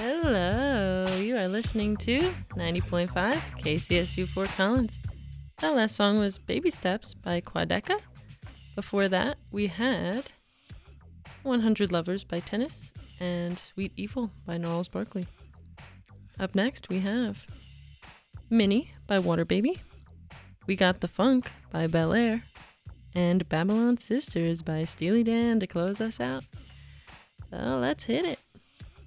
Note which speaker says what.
Speaker 1: Hello, you are listening to 90.5 KCSU Fort Collins. That last song was Baby Steps by Quadeca. Before that, we had 100 Lovers by Tennis and Sweet Evil by Gnarls Barkley. Up next, we have Minnie by Water Baby. We got The Funk by Bel Air and Babylon Sisters by Steely Dan to close us out. So let's hit it.